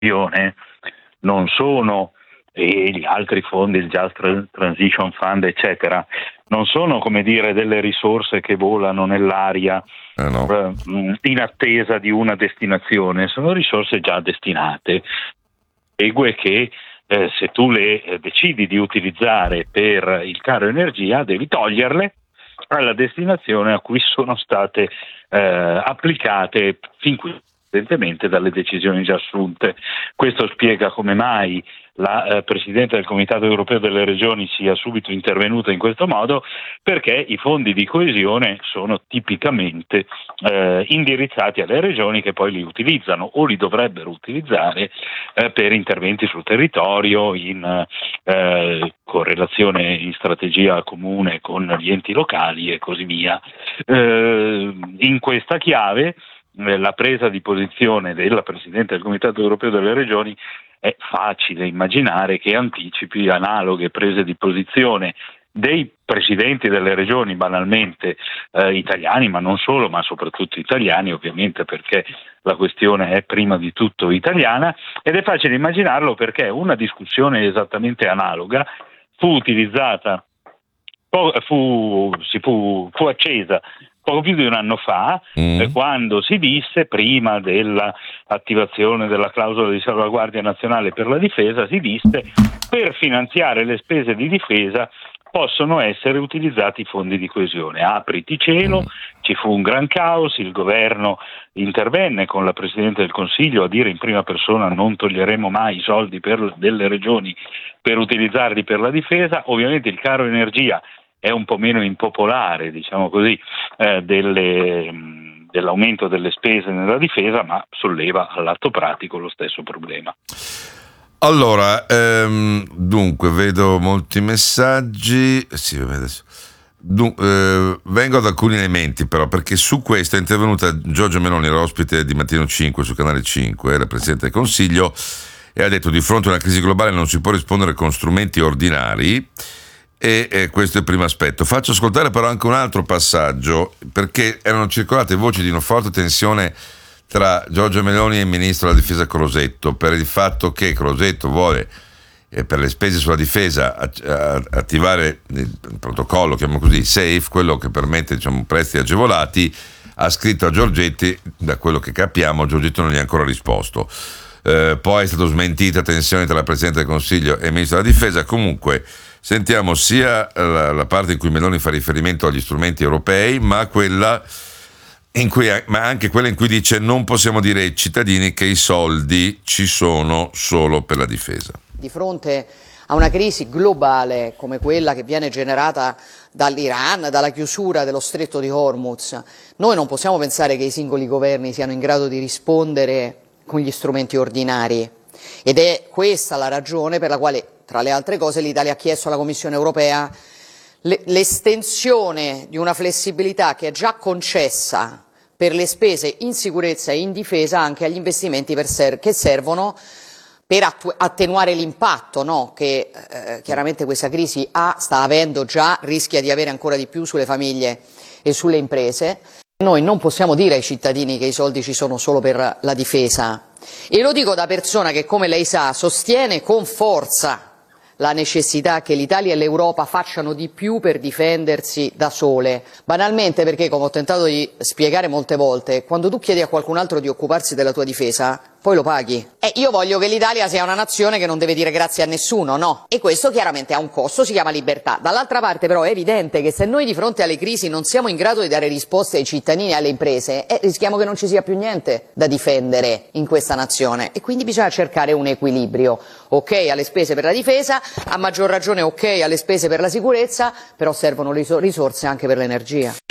non sono, e gli altri fondi, il Just Transition Fund eccetera, non sono, come dire, delle risorse che volano nell'aria in attesa di una destinazione, sono risorse già destinate. Segue che se tu le decidi di utilizzare per il caro energia, devi toglierle alla destinazione a cui sono state applicate fin qui evidentemente dalle decisioni già assunte. Questo spiega come mai la Presidente del Comitato Europeo delle Regioni sia subito intervenuta in questo modo, perché i fondi di coesione sono tipicamente indirizzati alle regioni, che poi li utilizzano o li dovrebbero utilizzare per interventi sul territorio, in correlazione, in strategia comune con gli enti locali e così via. In questa chiave la presa di posizione della Presidente del Comitato Europeo delle Regioni è facile immaginare che anticipi analoghe prese di posizione dei presidenti delle regioni, banalmente italiani, ma non solo, ma soprattutto italiani, ovviamente, perché la questione è prima di tutto italiana, ed è facile immaginarlo perché una discussione esattamente analoga fu accesa poco più di un anno fa, quando si disse, prima dell'attivazione della clausola di salvaguardia nazionale per la difesa, si disse: per finanziare le spese di difesa possono essere utilizzati i fondi di coesione. Apriti cielo, ci fu un gran caos, il governo intervenne con la Presidente del Consiglio a dire in prima persona: non toglieremo mai i soldi delle regioni per utilizzarli per la difesa. Ovviamente il caro energia è un po' meno impopolare, diciamo così, dell'aumento delle spese nella difesa, ma solleva all'atto pratico lo stesso problema. Allora, dunque, vedo molti messaggi. Sì, adesso. Vengo ad alcuni elementi, però, perché su questo è intervenuta Giorgia Meloni, era ospite di Mattino 5 su Canale 5, la Presidente del Consiglio, e ha detto: di fronte a una crisi globale non si può rispondere con strumenti ordinari. E questo è il primo aspetto. Faccio ascoltare però anche un altro passaggio, perché erano circolate voci di una forte tensione tra Giorgia Meloni e il ministro della difesa Crosetto, per il fatto che Crosetto vuole per le spese sulla difesa attivare il protocollo, chiamiamolo così, SAFE, quello che permette, diciamo, prestiti agevolati. Ha scritto a Giorgetti, da quello che capiamo Giorgetti non gli ha ancora risposto. Poi è stato smentita tensione tra la Presidente del Consiglio e il ministro della difesa. Comunque sentiamo sia la parte in cui Meloni fa riferimento agli strumenti europei, ma anche quella in cui dice: non possiamo dire ai cittadini che i soldi ci sono solo per la difesa. Di fronte a una crisi globale come quella che viene generata dall'Iran, dalla chiusura dello stretto di Hormuz, noi non possiamo pensare che i singoli governi siano in grado di rispondere con gli strumenti ordinari, ed è questa la ragione per la quale, tra le altre cose, l'Italia ha chiesto alla Commissione europea l'estensione di una flessibilità che è già concessa per le spese in sicurezza e in difesa anche agli investimenti che servono per attenuare l'impatto, no, che chiaramente questa crisi sta avendo già, rischia di avere ancora di più sulle famiglie e sulle imprese. Noi non possiamo dire ai cittadini che i soldi ci sono solo per la difesa, e lo dico da persona che, come lei sa, sostiene con forza la necessità che l'Italia e l'Europa facciano di più per difendersi da sole, banalmente perché, come ho tentato di spiegare molte volte, quando tu chiedi a qualcun altro di occuparsi della tua difesa, poi lo paghi. E io voglio che l'Italia sia una nazione che non deve dire grazie a nessuno, no? E questo chiaramente ha un costo, si chiama libertà. Dall'altra parte però è evidente che se noi di fronte alle crisi non siamo in grado di dare risposte ai cittadini e alle imprese, rischiamo che non ci sia più niente da difendere in questa nazione, e quindi bisogna cercare un equilibrio. Ok alle spese per la difesa, a maggior ragione ok alle spese per la sicurezza, però servono risorse anche per l'energia.